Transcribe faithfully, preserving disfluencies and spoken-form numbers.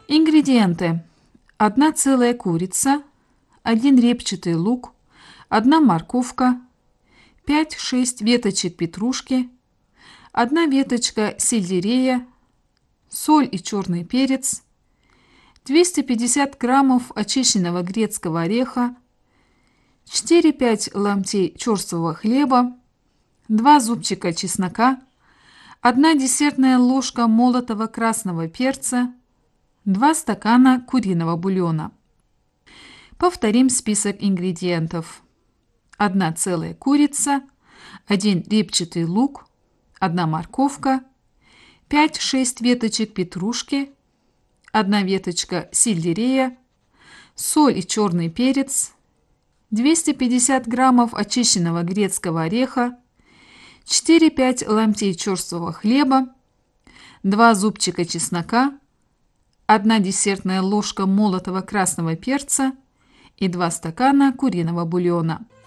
Ингредиенты. одна целая курица, один репчатый лук, одна морковка, пять-шесть веточек петрушки, одна веточка сельдерея, соль и черный перец, двести пятьдесят граммов очищенного грецкого ореха, четыре-пять ломтей черствого хлеба, два зубчика чеснока, одна десертная ложка молотого красного перца, два стакана куриного бульона. Повторим список ингредиентов. одна целая курица, один репчатый лук, одна морковка, пять-шесть веточек петрушки, одна веточка сельдерея, соль и черный перец, двести пятьдесят граммов очищенного грецкого ореха, четыре-пять ломтей черствого хлеба, два зубчика чеснока, одна десертная ложка молотого красного перца и два стакана куриного бульона.